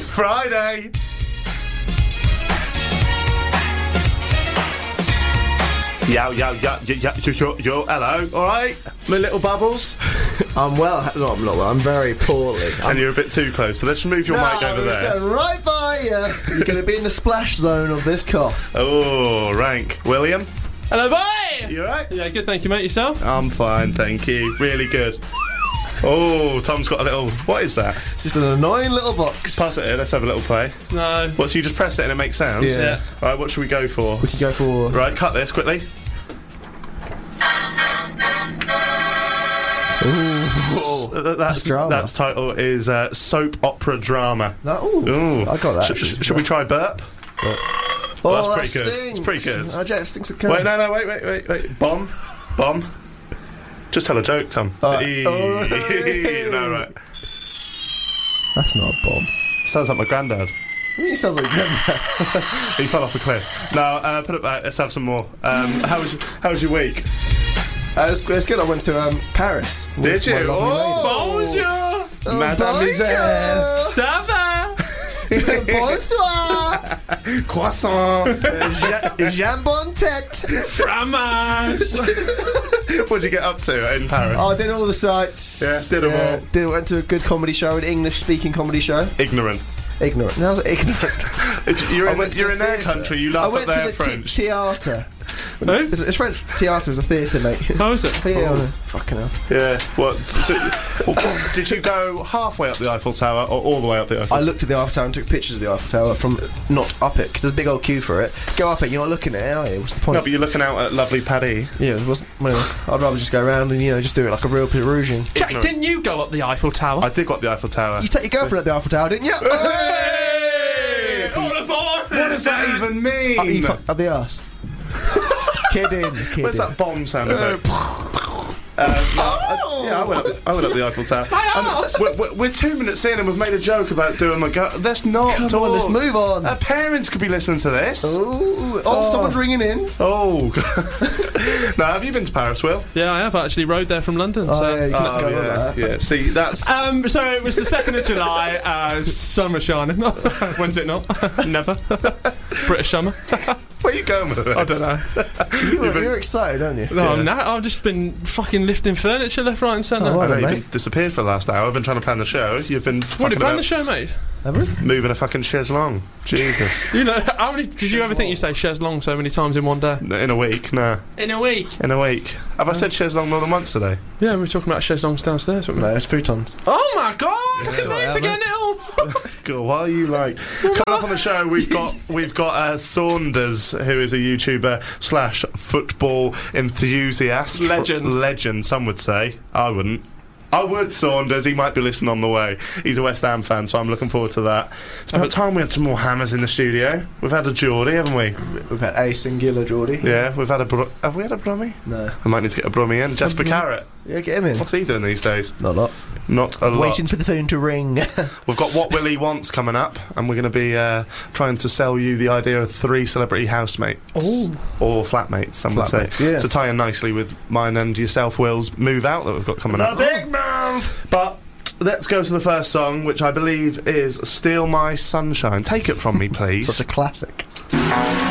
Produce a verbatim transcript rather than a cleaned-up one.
Friday. Yo, yo, yo, yo, yo, yo, yo, yo, hello, alright? My little bubbles? I'm well, no, I'm not well, I'm very poorly. And you're a bit too close, so let's move your no, mic over there. No, right by you. You're going to be in the splash zone of this cough. Oh, rank. William? Hello, boy! You alright? Yeah, good, thank you, mate. Yourself? I'm fine, thank you. Really good. Oh, Tom's got a little... What is that? It's just an annoying little box. Pass it here, let's have a little play. No. What, so you just press it and it makes sounds? Yeah. Yeah. Alright, what should we go for? We can go for... Right, cut this quickly. Ooh. Th- That's, drama. That's title is uh, Soap Opera Drama. No, ooh, Ooh. I got that. Sh- sh- should we try burp? Oh, Well, that that's pretty good. stinks. It's pretty good. Oh, Jack, it stinks of cum. Wait, no, no, wait, wait, wait, wait. Bomb? Bomb? Just tell a joke, Tom. Alright. Eee. Oh. No, right. That's not a bomb. Sounds like my granddad. He sounds like granddad. He fell off a cliff. Now, uh, put it back. Let's have some more. Um, how was how was your week? Uh, it's, it's good. I went to um, Paris. Did with you? my lovely Oh, lady. Bonjour! Oh, Mademoiselle. Ça va? Bonsoir. Croissant. Ja- Jambon tête. Fromage! What'd you get up to in Paris? Oh, I did all the sites. Yeah, did 'em all. Did went to a good comedy show, an English-speaking comedy show. Ignorant. Ignorant. No, I was ignorant. If you're I in, went to you're the in their theatre. country, you I laugh went at their to the French. t- theatre. Who? It's, it's French. Theatre is a theatre, mate. How is it? Yeah, Oh. fucking hell. Yeah. What? So, well, did you go halfway up the Eiffel Tower or all the way up the Eiffel I Tower? looked at the Eiffel Tower and took pictures of the Eiffel Tower from not up it, because there's a big old queue for it. Go up it, you're not looking at it, are you? What's the point? No, but you're looking out at lovely Paris. Yeah, it wasn't. Well, I'd rather just go around and, you know, just do it like a real Perusian. Jack, Ignorant. didn't you go up the Eiffel Tower? I did go up the Eiffel Tower. You take your girlfriend up the Eiffel Tower, didn't you? Hey! What does that even mean? Up, you fuck, up the arse. Kidding, kidding. Where's that bomb sound effect? Um, no, I, yeah, I went, up, I went up the Eiffel Tower. Um, we're, we're, we're two minutes in and we've made a joke about doing my girl. Let's not Come talk. on, let's move on. Our parents could be listening to this. Ooh, oh, someone's ringing in. Oh. Now, have you been to Paris, Will? Yeah, I have actually rode there from London. Oh, so. yeah, you can Oh, go with yeah, that. yeah. See, that's... Um, so it was the second of July, uh, summer shining. When's it not? Never. British summer. Where are you going with this? I don't know. You were, been- you're excited, aren't you? No, Yeah. I'm not. I've just been fucking lifting furniture left, right, and centre. Oh, I well know, done, you've mate. been disappeared for the last hour. I've been trying to plan the show. You've been What fucking did you plan about the show, mate? Have we? moving a fucking chaise longue. Jesus. You know, how many did you ever think you say chaise longue so many times in one day? In a week, no. In a week. In a week. Have I said chaise longue more than once today? Yeah, we were talking about chaise longues downstairs. weren't we? No, it's futons. Oh my god! Look Sort at it me out, forgetting it all. God, what are you like? Coming up on the show, we've got we've got uh, Saunders, who is a YouTuber slash football enthusiast, Legend. legend. Some would say. I wouldn't. I would, Saunders. He might be listening on the way. He's a West Ham fan, so I'm looking forward to that. It's about time we had some more hammers in the studio. We've had a Geordie, haven't we? We've had a singular Geordie. Yeah, we've had a. Bro- have we had a Brummy? No. I might need to get a Brummy in. Jasper Carrot. Yeah, get him in. What's he doing these days? Not a lot. Not a lot. Waiting for the phone to ring. We've got What Willie Wants coming up, and we're going to be uh, trying to sell you the idea of three celebrity housemates. Ooh. Or flatmates, some would Flatmates, say. yeah. To tie in nicely with mine and yourself, Will's move out that we've got coming up. big move! But let's go to the first song, which I believe is Steal My Sunshine. Take it from me, please. Such a classic.